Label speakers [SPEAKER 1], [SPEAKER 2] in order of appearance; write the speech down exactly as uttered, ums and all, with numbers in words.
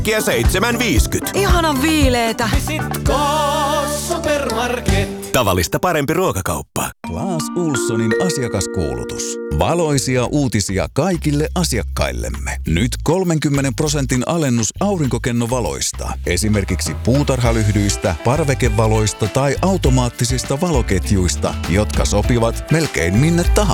[SPEAKER 1] Äkkiä seitsemän viisikymmentä.
[SPEAKER 2] Ihanan viileetä.
[SPEAKER 3] Visitko Supermarket?
[SPEAKER 1] Tavallista parempi ruokakauppa.
[SPEAKER 4] Claes Ohlsonin asiakaskuulutus. Valoisia uutisia kaikille asiakkaillemme. Nyt kolmenkymmenen prosentin alennus aurinkokennovaloista. Esimerkiksi puutarhalyhdyistä, parvekevaloista tai automaattisista valoketjuista, jotka sopivat melkein minne tahansa.